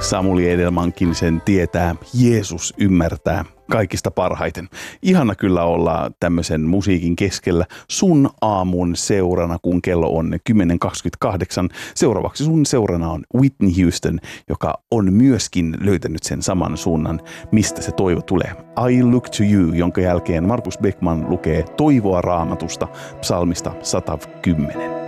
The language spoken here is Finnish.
Samuli Edelmankin sen tietää, Jeesus ymmärtää kaikista parhaiten. Ihana kyllä olla tämmöisen musiikin keskellä sun aamun seurana, kun kello on 10.28. Seuraavaksi sun seurana on Whitney Houston, joka on myöskin löytänyt sen saman suunnan, mistä se toivo tulee. I Look to You, jonka jälkeen Markus Beckmann lukee toivoa Raamatusta, psalmista 110.